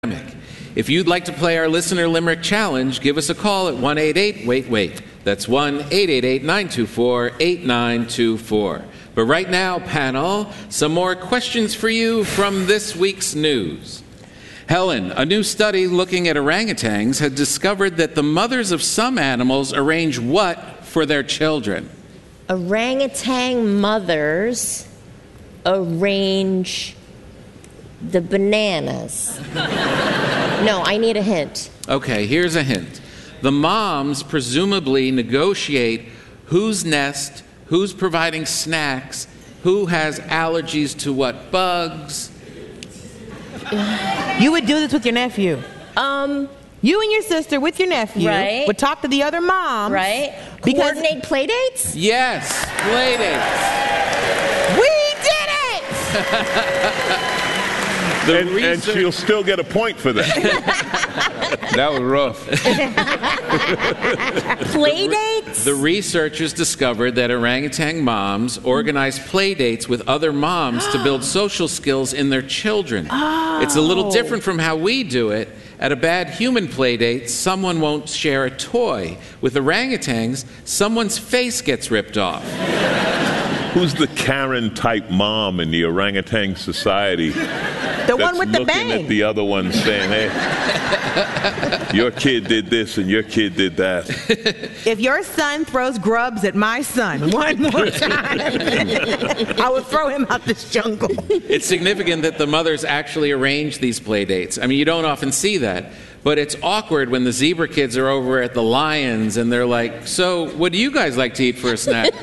If you'd like to play our Listener Limerick Challenge, give us a call at 1-88-WAIT-WAIT. That's 1-888-924-8924. But right now, panel, some more questions for you from this week's news. Helen, a new study looking at orangutans had discovered that the mothers of some animals arrange what for their children? Orangutan mothers arrange the bananas. No, I need a hint. Okay, here's a hint. The moms presumably negotiate whose nest, who's providing snacks, who has allergies to what bugs. You would do this with your nephew. You and your sister with your nephew would talk to the other moms. Right. Coordinate play dates? Yes, play We dates. And she'll still get a point for that. That was rough. Play dates? The researchers discovered that orangutan moms organize play dates with other moms to build social skills in their children. It's a little different from how we do it. At a bad human play date, someone won't share a toy. With orangutans, someone's face gets ripped off. Who's the Karen-type mom in the orangutan society? The one with the bang. Looking at the other one saying, hey, your kid did this and your kid did that. If your son throws grubs at my son one more time, I will throw him out this jungle. It's significant that the mothers actually arrange these play dates. I mean, you don't often see that. But it's awkward when the zebra kids are over at the Lions and they're like, so what do you guys like to eat for a snack?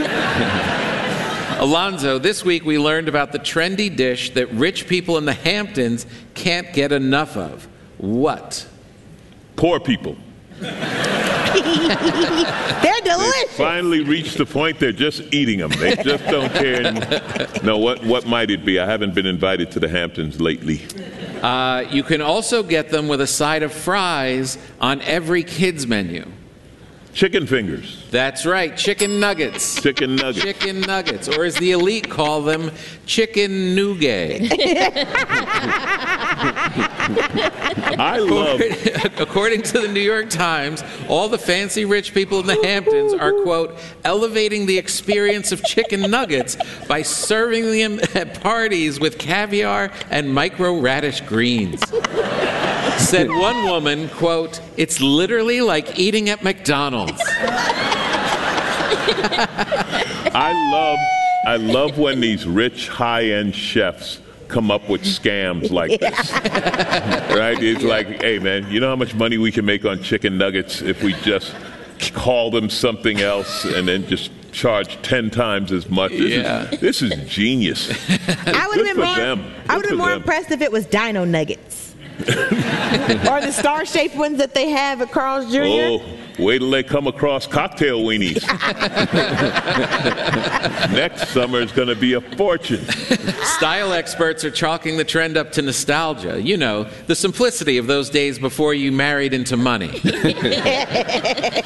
Alonzo, this week we learned about the trendy dish that rich people in the Hamptons can't get enough of. What? Poor people. They're delicious. They finally reached the point they're just eating them. They just don't care. No, what might it be? I haven't been invited to the Hamptons lately. You can also get them with a side of fries on every kid's menu. Chicken fingers. That's right, chicken nuggets. Chicken nuggets. Chicken nuggets, or as the elite call them, chicken nougat. According to the New York Times, all the fancy rich people in the Hamptons are, quote, elevating the experience of chicken nuggets by serving them at parties with caviar and micro-radish greens. Said one woman, quote, it's literally like eating at McDonald's. I love when these rich high-end chefs come up with scams like this. Right? It's like, hey man, you know how much money we can make on chicken nuggets if we just call them something else and then just charge 10 times as much. This is genius. I would have been more impressed if it was Dino Nuggets. Or the star-shaped ones that they have at Carl's Jr. Oh, wait till they come across cocktail weenies. Next summer is going to be a fortune. Style experts are chalking the trend up to nostalgia. You know, the simplicity of those days before you married into money.